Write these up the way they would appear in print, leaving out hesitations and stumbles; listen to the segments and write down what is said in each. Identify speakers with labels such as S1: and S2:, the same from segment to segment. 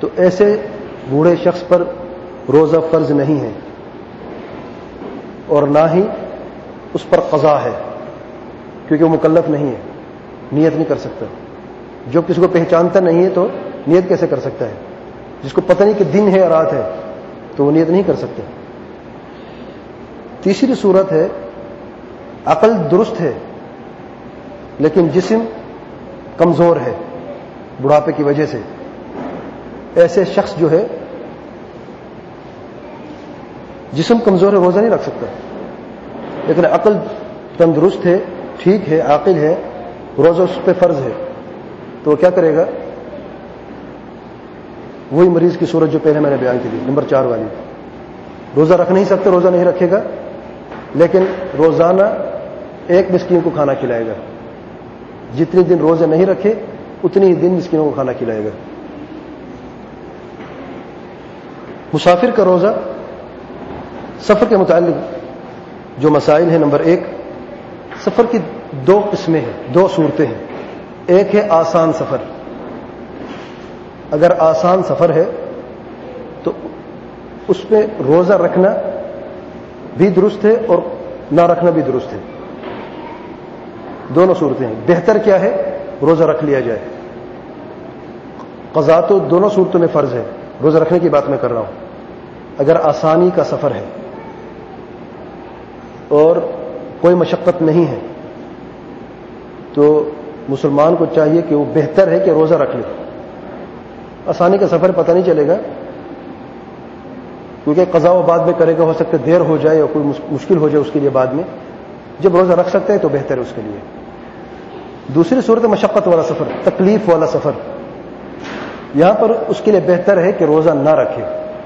S1: تو ایسے بوڑھے شخص پر روزہ فرض نہیں ہے اور نہ ہی اس پر قضا ہے، کیونکہ وہ مکلف نہیں ہے، نیت نہیں کر سکتا۔ جو کسی کو پہچانتا نہیں ہے تو نیت کیسے کر سکتا ہے؟ جس کو پتہ نہیں کہ دن ہے یا رات ہے تو وہ نیت نہیں کر سکتا۔ تیسری صورت ہے عقل درست ہے لیکن جسم کمزور ہے بڑھاپے کی وجہ سے، ایسے شخص جو ہے جسم کمزور ہے، روزہ نہیں رکھ سکتا، لیکن عقل تندرست ہے، ٹھیک ہے، عاقل ہے، روزہ اس پہ فرض ہے، تو وہ کیا کرے گا؟ وہی مریض کی صورت جو پہلے میں نے بیان کی تھی، نمبر 4 والی، روزہ رکھ نہیں سکتے، روزہ نہیں رکھے گا، لیکن روزانہ ایک مسکین کو کھانا کھلائے گا، جتنے دن روزے نہیں رکھے اتنی ہی دن مسکینوں کو کھانا کھلائے گا۔ مسافر کا روزہ، سفر کے متعلق جو مسائل ہیں، نمبر 1، سفر کی 2 قسمیں ہیں، 2 صورتیں ہیں۔ ایک ہے آسان سفر، اگر آسان سفر ہے تو اس پہ روزہ رکھنا بھی درست ہے اور نہ رکھنا بھی درست ہے، دونوں صورتیں ہیں۔ بہتر کیا ہے؟ روزہ رکھ لیا جائے، قضا تو دونوں صورتوں میں فرض ہے، روزہ رکھنے کی بات میں کر رہا ہوں۔ اگر آسانی کا سفر ہے اور کوئی مشقت نہیں ہے تو مسلمان کو چاہیے کہ وہ بہتر ہے کہ روزہ رکھ لے۔ آسانی کا سفر پتہ نہیں چلے گا کیونکہ قضا و بعد میں کرے گا، ہو سکتا ہے دیر ہو جائے یا کوئی مشکل ہو جائے اس کے لیے بعد میں، جب روزہ رکھ سکتے ہیں تو بہتر ہے اس کے لیے۔ دوسری صورت مشقت والا سفر، تکلیف والا سفر، یہاں پر اس کے لیے بہتر ہے کہ روزہ نہ رکھے۔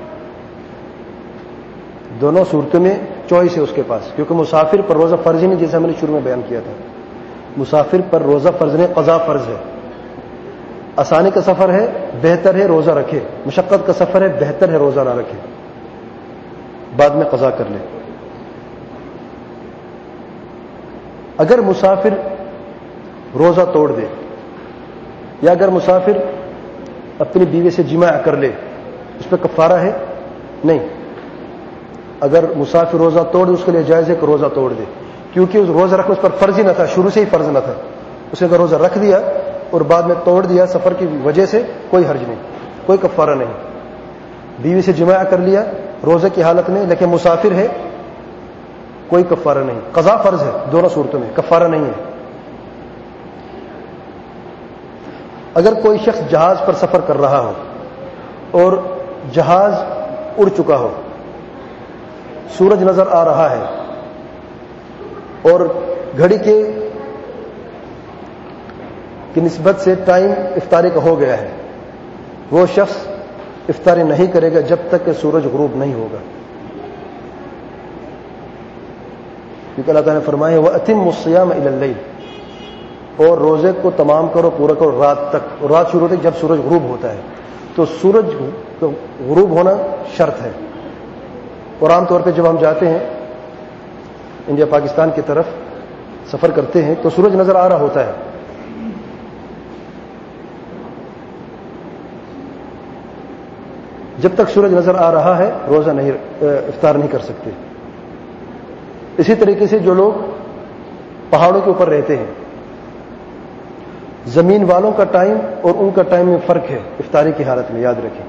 S1: دونوں صورتوں میں چوائس ہے اس کے پاس، کیونکہ مسافر پر روزہ فرض ہی نہیں، جیسا میں نے شروع میں بیان کیا تھا، مسافر پر روزہ فرض نہیں، قضا فرض ہے۔ آسانی کا سفر ہے، بہتر ہے روزہ رکھے، مشقت کا سفر ہے، بہتر ہے روزہ نہ رکھے، بعد میں قضا کر لے۔ اگر مسافر روزہ توڑ دے یا اگر مسافر اپنی بیوی سے جماع کر لے، اس پہ کفارہ ہے؟ نہیں۔ اگر مسافر روزہ توڑ دے اس کے لیے جائز ہے کہ روزہ توڑ دے، کیونکہ اس روزہ رکھنا اس پر فرض ہی نہ تھا، شروع سے ہی فرض نہ تھا۔ اس نے اگر روزہ رکھ دیا اور بعد میں توڑ دیا سفر کی وجہ سے، کوئی حرج نہیں، کوئی کفارہ نہیں۔ بیوی سے جماع کر لیا روزے کی حالت میں لیکن مسافر ہے، کوئی کفارہ نہیں، قضا فرض ہے دونوں صورتوں میں، کفارہ نہیں ہے۔ اگر کوئی شخص جہاز پر سفر کر رہا ہو اور جہاز اڑ چکا ہو، سورج نظر آ رہا ہے اور گھڑی کی نسبت سے ٹائم افطاری کا ہو گیا ہے، وہ شخص افطاری نہیں کرے گا جب تک کہ سورج غروب نہیں ہوگا، کیونکہ اللہ تعالیٰ نے فرمایا وَأَتِمُّ الصِّيَامَ إِلَى اللَّيْلِ، اور روزے کو تمام کرو، پورا کرو رات تک، اور رات شروع ہوتی ہے جب سورج غروب ہوتا ہے، تو سورج غروب ہونا شرط ہے۔ اور عام طور پہ جب ہم جاتے ہیں انڈیا پاکستان کی طرف سفر کرتے ہیں تو سورج نظر آ رہا ہوتا ہے، جب تک سورج نظر آ رہا ہے روزہ نہیں، افطار نہیں کر سکتے۔ اسی طریقے سے جو لوگ پہاڑوں کے اوپر رہتے ہیں، زمین والوں کا ٹائم اور ان کا ٹائم میں فرق ہے افطاری کی حالت میں، یاد رکھیں۔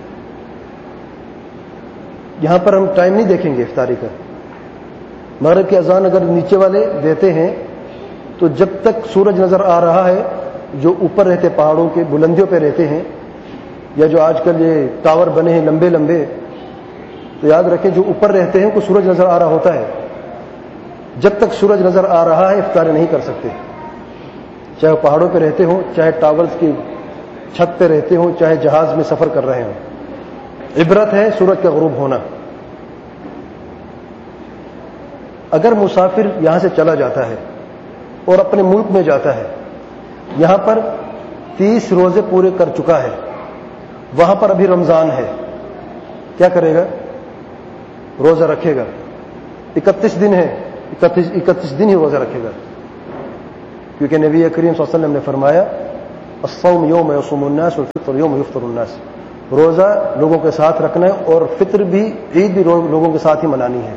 S1: یہاں پر ہم ٹائم نہیں دیکھیں گے افطاری کا، مغرب کی اذان اگر نیچے والے دیتے ہیں تو جب تک سورج نظر آ رہا ہے، جو اوپر رہتے پہاڑوں کے بلندیوں پہ رہتے ہیں یا جو آج کل یہ ٹاور بنے ہیں لمبے لمبے، تو یاد رکھیں جو اوپر رہتے ہیں کو سورج نظر آ رہا ہوتا ہے، جب تک سورج نظر آ رہا ہے افطاری نہیں کر سکتے، چاہے پہاڑوں پہ رہتے ہوں، چاہے ٹاورز کی چھت پہ رہتے ہوں، چاہے جہاز میں سفر کر رہے ہوں۔ عبرت ہے سورج کا غروب ہونا۔ اگر مسافر یہاں سے چلا جاتا ہے اور اپنے ملک میں جاتا ہے، یہاں پر 30 روزے پورے کر چکا ہے، وہاں پر ابھی رمضان ہے، کیا کرے گا؟ روزہ رکھے گا۔ 31 دن ہے، 31 دن ہی روزہ رکھے گا، کیونکہ نبی کریم صلی اللہ علیہ وسلم نے فرمایا الصوم یوم یصوم الناس والفطر یوم یفطر الناس، روزہ لوگوں کے ساتھ رکھنا ہے اور فطر بھی عید بھی لوگوں کے ساتھ ہی منانی ہے.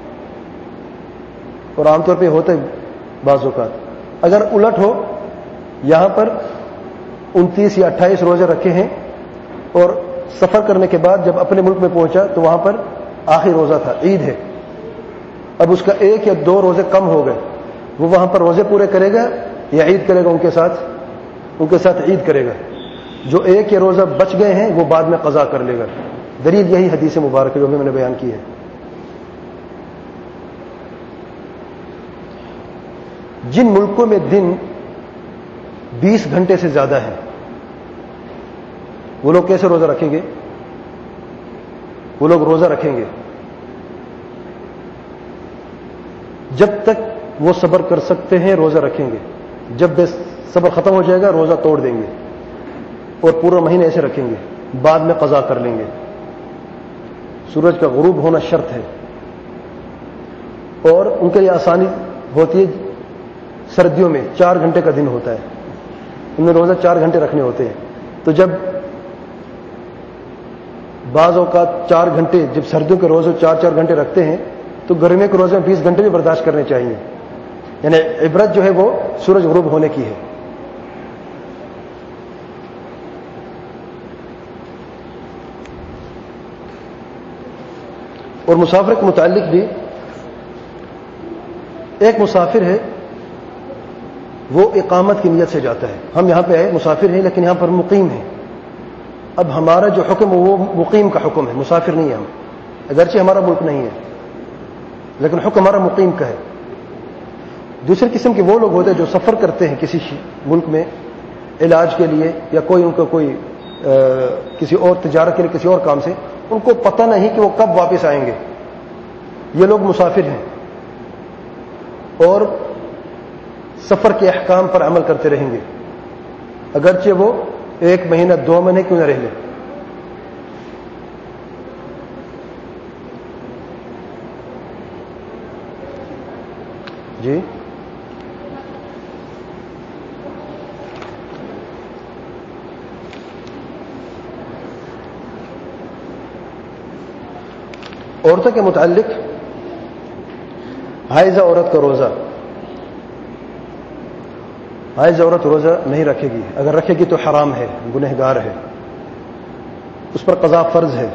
S1: اور عام طور پہ ہوتا ہے بعض اوقات. اگر الٹ ہو, یہاں پر 29 یا 28 روزے رکھے ہیں اور سفر کرنے کے بعد جب اپنے ملک میں پہنچا تو وہاں پر آخری روزہ تھا, عید ہے, اب اس کا 1 یا 2 روزے کم ہو گئے, وہ وہاں پر روزے پورے کرے گا یا عید کرے گا؟ ان کے ساتھ عید کرے گا. جو 1 یا روزہ بچ گئے ہیں وہ بعد میں قضا کر لے گا. دلیل یہی حدیث مبارک جو میں نے بیان کی ہے. جن ملکوں میں دن 20 گھنٹے سے زیادہ ہیں وہ لوگ کیسے روزہ رکھیں گے؟ وہ لوگ روزہ رکھیں گے جب تک وہ صبر کر سکتے ہیں, روزہ رکھیں گے. جب بے صبر ختم ہو جائے گا روزہ توڑ دیں گے اور پورا مہینہ ایسے رکھیں گے, بعد میں قضا کر لیں گے. سورج کا غروب ہونا شرط ہے اور ان کے لیے آسانی ہوتی ہے. سردیوں میں 4 گھنٹے کا دن ہوتا ہے, ان میں روزہ 4 گھنٹے رکھنے ہوتے ہیں. تو جب بعض اوقات 4 گھنٹے, جب سردیوں کے روزے 4 گھنٹے رکھتے ہیں تو گرمیوں کے روزے 20 گھنٹے بھی برداشت کرنے چاہیے. یعنی عبرت جو ہے وہ سورج غروب ہونے کی ہے. اور مسافر کے متعلق بھی, ایک مسافر ہے وہ اقامت کی نیت سے جاتا ہے. ہم یہاں پہ آئے مسافر ہیں لیکن یہاں پر مقیم ہیں. اب ہمارا جو حکم ہے وہ مقیم کا حکم ہے, مسافر نہیں ہے ہم, اگرچہ ہمارا ملک نہیں ہے لیکن حکم ہمارا مقیم کا ہے. دوسرے قسم کے وہ لوگ ہوتے ہیں جو سفر کرتے ہیں کسی ملک میں علاج کے لیے یا کوئی ان کا کوئی کسی اور تجارت کے لیے کسی اور کام سے, ان کو پتہ نہیں کہ وہ کب واپس آئیں گے. یہ لوگ مسافر ہیں اور سفر کے احکام پر عمل کرتے رہیں گے اگرچہ وہ 1 مہینہ 2 مہینے کیوں نہ رہ لیں. جی عورتوں کے متعلق حائضہ عورت کا روزہ, حائض عورت روزہ نہیں رکھے گی. اگر رکھے گی تو حرام ہے, گنہگار ہے, اس پر قضا فرض ہے.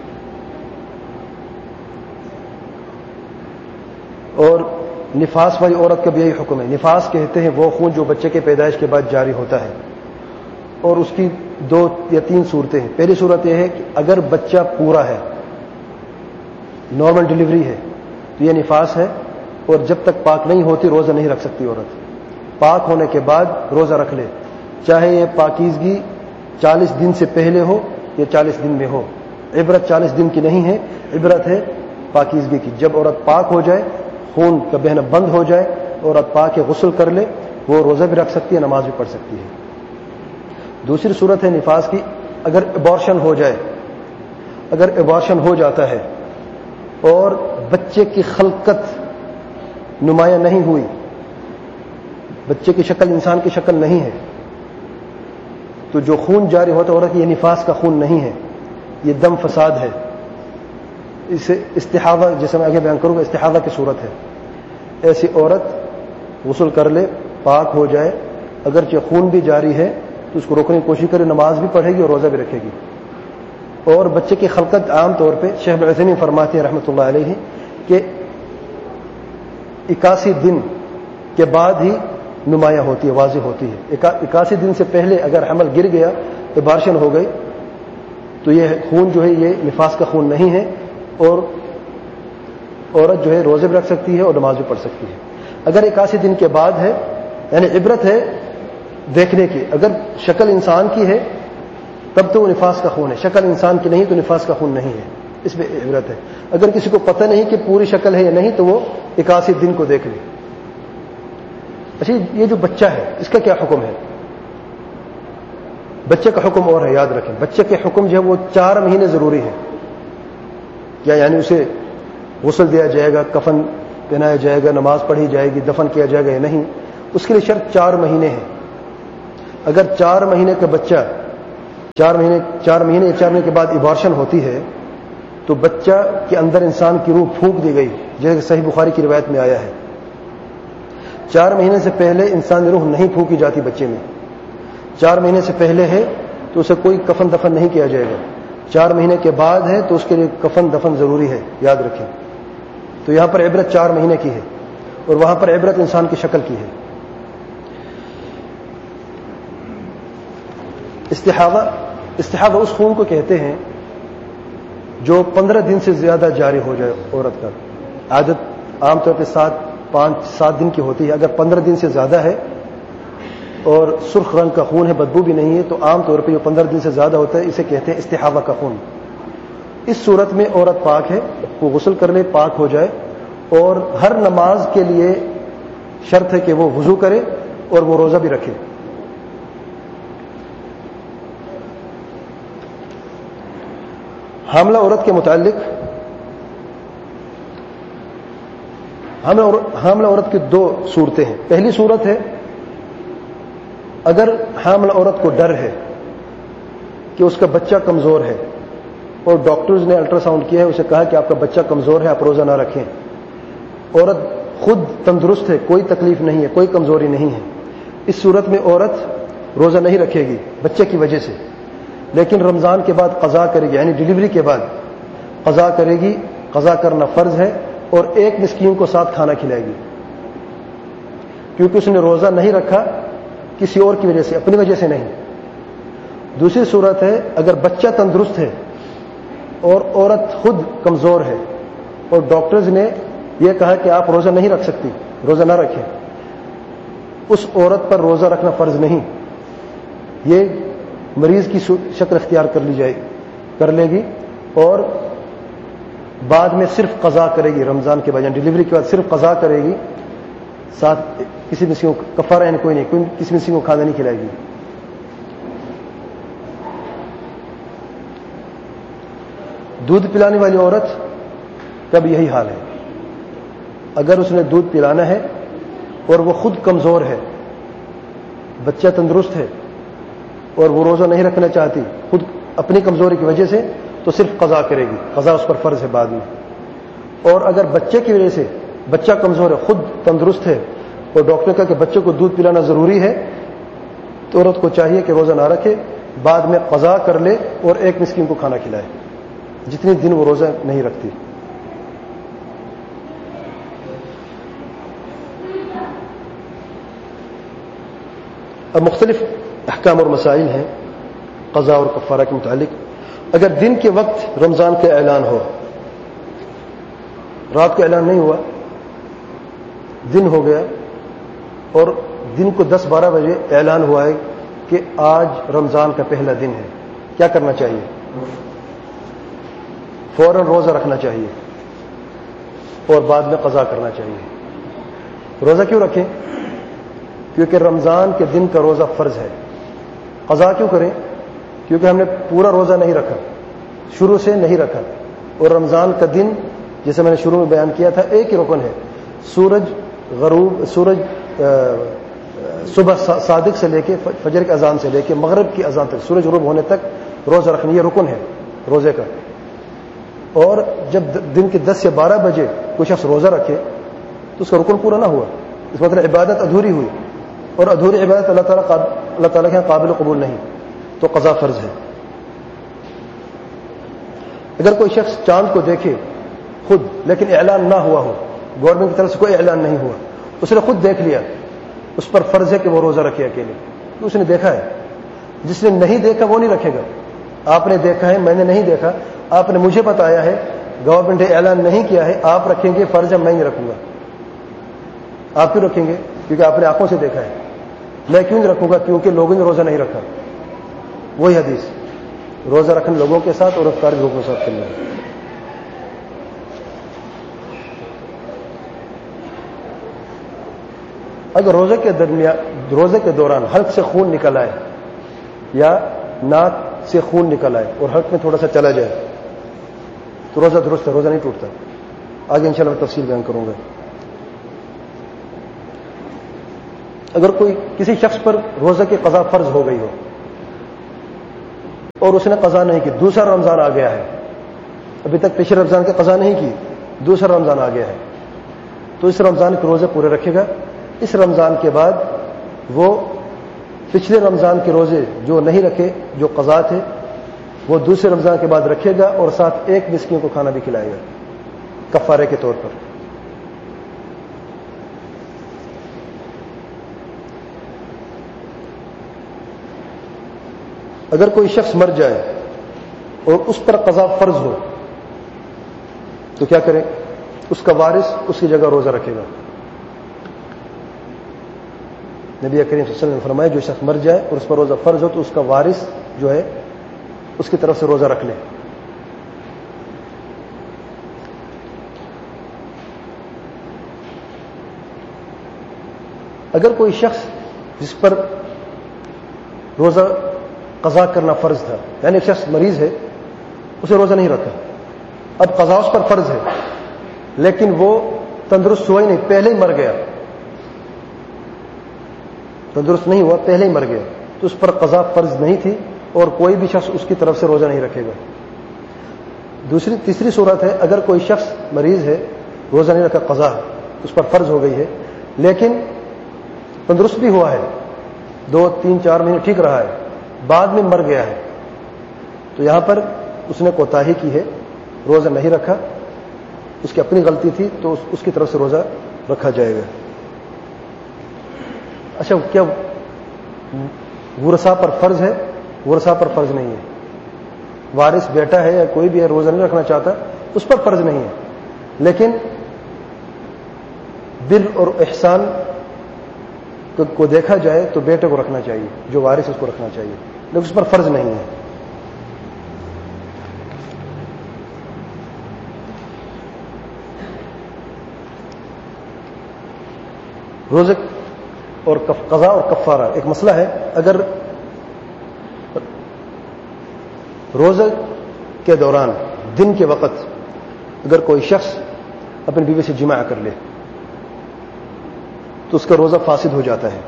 S1: اور نفاس والی عورت کا بھی یہی حکم ہے. نفاس کہتے ہیں وہ خون جو بچے کے پیدائش کے بعد جاری ہوتا ہے, اور اس کی 2 یا 3 صورتیں ہیں. پہلی صورت یہ ہے کہ اگر بچہ پورا ہے, نارمل ڈلیوری ہے, تو یہ نفاس ہے اور جب تک پاک نہیں ہوتی روزہ نہیں رکھ سکتی عورت. پاک ہونے کے بعد روزہ رکھ لے, چاہے یہ پاکیزگی 40 دن سے پہلے ہو یا 40 دن میں ہو. عبرت 40 دن کی نہیں ہے, عبرت ہے پاکیزگی کی. جب عورت پاک ہو جائے, خون کا بہنا بند ہو جائے, عورت پاک غسل کر لے, وہ روزہ بھی رکھ سکتی ہے, نماز بھی پڑھ سکتی ہے. دوسری صورت ہے نفاس کی, اگر ابارشن ہو جائے, اگر ابارشن ہو جاتا ہے اور بچے کی خلقت نمایاں نہیں ہوئی, بچے کی شکل انسان کی شکل نہیں ہے, تو جو خون جاری ہوتا ہے عورت یہ نفاس کا خون نہیں ہے, یہ دم فساد ہے. اسے استحاضہ, جیسے میں آگے بیان کروں گا, استحاضہ کی صورت ہے. ایسی عورت غسل کر لے, پاک ہو جائے, اگرچہ خون بھی جاری ہے تو اس کو روکنے کی کوشش کرے, نماز بھی پڑھے گی اور روزہ بھی رکھے گی. اور بچے کی خلقت عام طور پہ شیخ ابن عثیمین فرماتے ہیں رحمۃ اللہ علیہ کہ 81 دن کے بعد ہی نمایاں ہوتی ہے, واضح ہوتی ہے. 81 دن سے پہلے اگر حمل گر گیا, ابارشن ہو گئی, تو یہ خون جو ہے یہ نفاس کا خون نہیں ہے, اور عورت جو ہے روزے بھی رکھ سکتی ہے اور نماز بھی پڑھ سکتی ہے. اگر 81 دن کے بعد ہے, یعنی عبرت ہے دیکھنے کی, اگر شکل انسان کی ہے تب تو وہ نفاس کا خون ہے, شکل انسان کی نہیں تو نفاس کا خون نہیں ہے, اس میں عبرت ہے. اگر کسی کو پتہ نہیں کہ پوری شکل ہے یا نہیں تو وہ 81 دن کو دیکھ لے. اچھا, یہ جو بچہ ہے اس کا کیا حکم ہے؟ بچے کا حکم اور ہے, یاد رکھیں. بچے کے حکم جو ہے وہ 4 مہینے ضروری ہے. کیا یعنی اسے غسل دیا جائے گا, کفن پہنایا جائے گا, نماز پڑھی جائے گی, دفن کیا جائے گا یا نہیں, اس کے لیے شرط 4 مہینے ہے. اگر 4 مہینے کا بچہ 4 مہینے یا 4 مہینے کے بعد ایبارشن ہوتی ہے تو بچہ کے اندر انسان کی روح پھونک دی گئی، جیسے کہ صحیح بخاری کی روایت میں آیا ہے۔ 4 مہینے سے پہلے انسان روح نہیں پھونکی جاتی بچے میں۔ 4 مہینے سے پہلے ہے تو اسے کوئی کفن دفن نہیں کیا جائے گا۔ 4 مہینے کے بعد ہے تو اس کے لیے کفن دفن ضروری ہے، یاد رکھیں۔ تو یہاں پر عبرت 4 مہینے کی ہے اور وہاں پر عبرت انسان کی شکل کی ہے۔ استحاضہ اس خون کو کہتے ہیں جو 15 دن سے زیادہ جاری ہو جائے عورت کا۔ عادت عام طور پہ 5-7 دن کی ہوتی ہے، اگر 15 دن سے زیادہ ہے اور سرخ رنگ کا خون ہے، بدبو بھی نہیں ہے، تو عام طور پہ جو 15 دن سے زیادہ ہوتا ہے اسے کہتے ہیں استحاضہ کا خون۔ اس صورت میں عورت پاک ہے، وہ غسل کر لے، پاک ہو جائے، اور ہر نماز کے لیے شرط ہے کہ وہ وضو کرے اور وہ روزہ بھی رکھے۔ حاملہ عورت کے متعلق حاملہ عورت کی 2 صورتیں ہیں۔ پہلی صورت ہے اگر حاملہ عورت کو ڈر ہے کہ اس کا بچہ کمزور ہے اور ڈاکٹرز نے الٹرا ساؤنڈ کیا ہے، اسے کہا کہ آپ کا بچہ کمزور ہے، آپ روزہ نہ رکھیں، عورت خود تندرست ہے، کوئی تکلیف نہیں ہے، کوئی کمزوری نہیں ہے، اس صورت میں عورت روزہ نہیں رکھے گی بچے کی وجہ سے، لیکن رمضان کے بعد قضا کرے گی، یعنی ڈیلیوری کے بعد قضا کرے گی۔ قضا کرنا فرض ہے اور 1 مسکین کو ساتھ کھانا کھلائے گی، کیونکہ اس نے روزہ نہیں رکھا کسی اور کی وجہ سے، اپنی وجہ سے نہیں۔ دوسری صورت ہے اگر بچہ تندرست ہے اور عورت خود کمزور ہے اور ڈاکٹرز نے یہ کہا کہ آپ روزہ نہیں رکھ سکتی، روزہ نہ رکھیں، اس عورت پر روزہ رکھنا فرض نہیں، یہ مریض کی شکل اختیار کر لے گی اور بعد میں صرف قضا کرے گی، رمضان کے بعد ڈیلیوری کے بعد صرف قضا کرے گی، ساتھ کسی مسکین کو کفارہ یعنی کوئی نہیں، کسی مسکین کو کھانا نہیں کھلائے گی۔ دودھ پلانے والی عورت کا بھی یہی حال ہے، اگر اس نے دودھ پلانا ہے اور وہ خود کمزور ہے، بچہ تندرست ہے اور وہ روزہ نہیں رکھنا چاہتی خود اپنی کمزوری کی وجہ سے، تو صرف قضا کرے گی، قضا اس پر فرض ہے بعد میں۔ اور اگر بچے کی وجہ سے بچہ کمزور ہے، خود تندرست ہے اور ڈاکٹر نے کہا کہ بچے کو دودھ پلانا ضروری ہے، تو عورت کو چاہیے کہ روزہ نہ رکھے، بعد میں قضا کر لے اور 1 مسکین کو کھانا کھلائے، جتنے دن وہ روزہ نہیں رکھتی۔ اب مختلف احکام اور مسائل ہیں قضا اور کفارہ کے متعلق۔ اگر دن کے وقت رمضان کا اعلان ہو، رات کا اعلان نہیں ہوا، دن ہو گیا اور دن کو 10-12 بجے اعلان ہوا ہے کہ آج رمضان کا پہلا دن ہے، کیا کرنا چاہیے؟ فوراً روزہ رکھنا چاہیے اور بعد میں قضا کرنا چاہیے۔ روزہ کیوں رکھیں؟ کیونکہ رمضان کے دن کا روزہ فرض ہے۔ قضا کیوں کریں؟ کیونکہ ہم نے پورا روزہ نہیں رکھا، شروع سے نہیں رکھا، اور رمضان کا دن جیسے میں نے شروع میں بیان کیا تھا ایک ہی رکن ہے، سورج صبح صادق سے لے کے فجر کی اذان سے لے کے مغرب کی اذان تک، سورج غروب ہونے تک روزہ رکھنا، یہ رکن ہے روزے کا۔ اور جب دن کے 10 یا 12 بجے کوئی شخص روزہ رکھے تو اس کا رکن پورا نہ ہوا، اس مطلب عبادت ادھوری ہوئی، اور ادھوری عبادت اللہ تعالیٰ کے قابل قبول نہیں، تو قضا فرض ہے۔ اگر کوئی شخص چاند کو دیکھے خود لیکن اعلان نہ ہوا ہو، گورنمنٹ کی طرف سے کوئی اعلان نہیں ہوا، اس نے خود دیکھ لیا، اس پر فرض ہے کہ وہ روزہ رکھے اکیلے، تو اس نے دیکھا ہے۔ جس نے نہیں دیکھا وہ نہیں رکھے گا۔ آپ نے دیکھا ہے، میں نے نہیں دیکھا، آپ نے مجھے بتایا ہے، گورنمنٹ نے اعلان نہیں کیا ہے، آپ رکھیں گے، فرض ہے میں نہیں رکھوں گا۔ آپ کیوں رکھیں گے؟ کیونکہ آپ نے آنکھوں سے دیکھا ہے۔ میں کیوں نہیں رکھوں گا؟ کیونکہ لوگوں نے روزہ نہیں رکھا۔ وہی حدیث، روزہ رکھنے لوگوں کے ساتھ اور افطار لوگوں کے ساتھ کرنا ہے۔ اگر روزے کے دوران حلق سے خون نکل آئے یا ناک سے خون نکل آئے اور حلق میں تھوڑا سا چلا جائے تو روزہ درست ہے، روزہ نہیں ٹوٹتا۔ آگے انشاءاللہ میں تفصیل بیان کروں گا۔ اگر کوئی کسی شخص پر روزہ کی قضا فرض ہو گئی ہو اور اس نے قضا نہیں کی، دوسرا رمضان آ گیا ہے، ابھی تک پچھلے رمضان کی قضا نہیں کی، دوسرا رمضان آ گیا ہے، تو اس رمضان کے روزے پورے رکھے گا۔ اس رمضان کے بعد وہ پچھلے رمضان کے روزے جو نہیں رکھے، جو قضا تھے، وہ دوسرے رمضان کے بعد رکھے گا اور ساتھ ایک مسکین کو کھانا بھی کھلائے گا کفارے کے طور پر۔ اگر کوئی شخص مر جائے اور اس پر قضا فرض ہو تو کیا کرے؟ اس کا وارث اس کی جگہ روزہ رکھے گا۔ نبی کریم صلی اللہ علیہ وسلم نے فرمایا جو شخص مر جائے اور اس پر روزہ فرض ہو تو اس کا وارث جو ہے اس کی طرف سے روزہ رکھ لے۔ اگر کوئی شخص جس پر روزہ قضا کرنا فرض تھا، یعنی ایک شخص مریض ہے، اسے روزہ نہیں رکھا، اب قضا اس پر فرض ہے لیکن وہ تندرست ہوا ہی نہیں، پہلے ہی مر گیا، تندرست نہیں ہوا، پہلے ہی مر گیا، تو اس پر قضا فرض نہیں تھی اور کوئی بھی شخص اس کی طرف سے روزہ نہیں رکھے گا۔ تیسری صورت ہے اگر کوئی شخص مریض ہے، روزہ نہیں رکھا، قضا اس پر فرض ہو گئی ہے لیکن تندرست بھی ہوا ہے، 2 3 4 مہینے ٹھیک رہا ہے، بعد میں مر گیا ہے، تو یہاں پر اس نے کوتاہی کی ہے، روزہ نہیں رکھا، اس کی اپنی غلطی تھی، تو اس کی طرف سے روزہ رکھا جائے گا۔ اچھا، کیا ورثاء پر فرض ہے؟ ورثاء پر فرض نہیں ہے، وارث بیٹا ہے یا کوئی بھی ہے روزہ نہیں رکھنا چاہتا، اس پر فرض نہیں ہے، لیکن بر اور احسان کو دیکھا جائے تو بیٹے کو رکھنا چاہیے، جو وارث اس کو رکھنا چاہیے، لیکن اس پر فرض نہیں ہے۔ روزے اور قضا اور کفارہ ایک مسئلہ ہے۔ اگر روزے کے دوران دن کے وقت اگر کوئی شخص اپنی بیوی سے جماع کر لے تو اس کا روزہ فاسد ہو جاتا ہے۔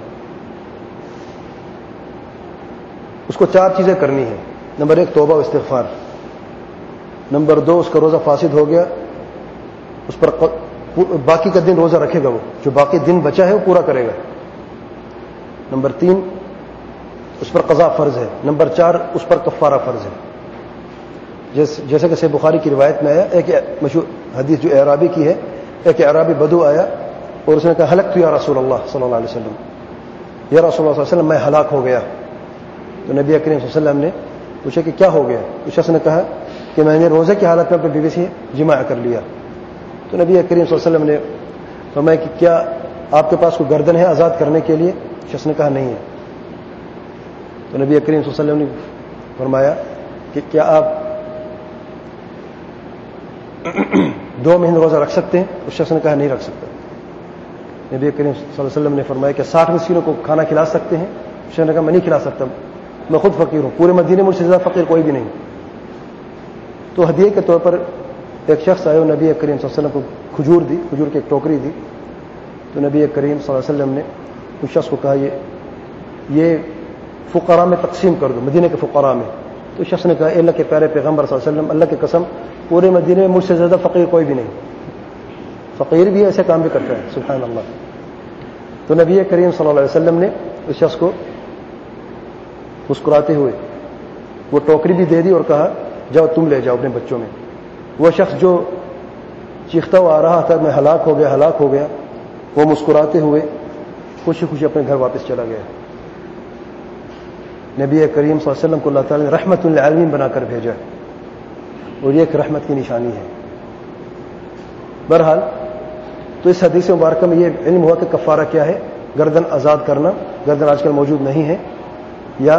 S1: اس کو 4 چیزیں کرنی ہیں۔ نمبر 1 توبہ و استغفار، نمبر 2 اس کا روزہ فاسد ہو گیا، اس پر باقی کا دن روزہ رکھے گا، وہ جو باقی دن بچا ہے وہ پورا کرے گا۔ نمبر 3 اس پر قضا فرض ہے، نمبر 4 اس پر کفارہ فرض ہے۔ جیسے کہ صحیح بخاری کی روایت میں آیا، ایک مشہور حدیث جو اعرابی کی ہے، ایک اعرابی بدو آیا اور اس نے کہا ہلکت یا رسول اللہ صلی اللہ علیہ وسلم، یا رسول اللہ صلی اللہ علیہ وسلم میں ہلاک ہو گیا۔ تو نبی کریم صلی اللہ علیہ وسلم نے پوچھا کہ کیا ہو گیا؟ اس شخص نے کہا کہ میں نے روزے کی حالت میں اپنی بیوی سے جماع کر لیا۔ تو نبی کریم صلی اللہ علیہ وسلم نے فرمایا کہ کیا آپ کے پاس کوئی گردن ہے آزاد کرنے کے لیے؟ شخص نے کہا نہیں ہے۔ تو نبی کریم صلی اللہ علیہ وسلم نے فرمایا کہ کیا آپ 2 مہینے روزہ رکھ سکتے ہیں؟ اس شخص نے کہا نہیں رکھ سکتا۔ نبی کریم صلی اللہ علیہ وسلم نے فرمایا کہ 60 مسکینوں کو کھانا کھلا سکتے ہیں؟ اس شخص نے کہا میں نہیں کھلا سکتا، میں خود فقیر ہوں، پورے مدینے میں مجھ سے زیادہ فقیر کوئی بھی نہیں۔ تو ہدیے کے طور پر ایک شخص آئے اور نبی کریم صلی اللہ علیہ وسلم کو کھجور دی، کھجور کی ایک ٹوکری دی۔ تو نبی کریم صلی اللہ علیہ وسلم نے اس شخص کو کہا یہ فقراء میں تقسیم کر دو، مدینے کے فقراء میں۔ تو اس شخص نے کہا اے اللہ کے پیارے پیغمبر صلی اللہ علیہ وسلم، اللہ کی قسم پورے مدینے میں مجھ سے زیادہ فقیر کوئی بھی نہیں، فقیر بھی ایسے کام بھی کرتا ہے، سبحان اللہ۔ تو نبی کریم صلی اللہ علیہ وسلم نے اس شخص کو مسکراتے ہوئے وہ ٹوکری بھی دے دی اور کہا جاؤ تم لے جاؤ اپنے بچوں میں۔ وہ شخص جو چیختا ہوا آ رہا تھا میں ہلاک ہو گیا، وہ مسکراتے ہوئے خوشی خوشی اپنے گھر واپس چلا گیا۔ نبی کریم صلی اللہ علیہ وسلم کو اللہ تعالی نے رحمت للعالمین بنا کر بھیجا، اور یہ ایک رحمت کی نشانی ہے۔ بہرحال تو اس حدیث مبارکہ میں یہ علم ہوا کہ کفارہ کیا ہے، گردن آزاد کرنا، گردن آج کل موجود نہیں ہے، یا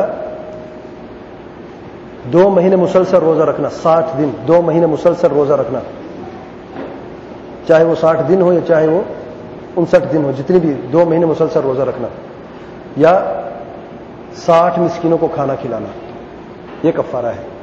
S1: 2 مہینے مسلسل روزہ رکھنا، 60 دن 2 مہینے مسلسل روزہ رکھنا، چاہے وہ 60 دن ہو یا چاہے وہ 59 دن ہو، جتنی بھی 2 مہینے مسلسل روزہ رکھنا، یا 60 مسکینوں کو کھانا کھلانا، یہ کفارہ ہے۔